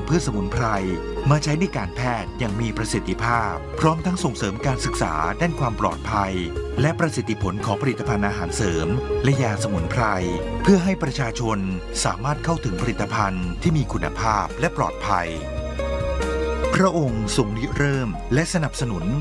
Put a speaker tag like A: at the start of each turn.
A: พืชสมุนไพรมาใช้ในการแพทย์อย่างมีประสิทธิภาพพร้อมทั้งส่งเสริมการศึกษาด้านความปลอดภัยและประสิทธิผลของผลิตภัณฑ์อาหารเสริมและยาสมุนไพรเพื่อให้ประชาชนสามารถเข้าถึงผลิตภัณฑ์ที่มีคุณภาพและปลอดภัยพระองค์ทรงริเริ่มและสนับสนุน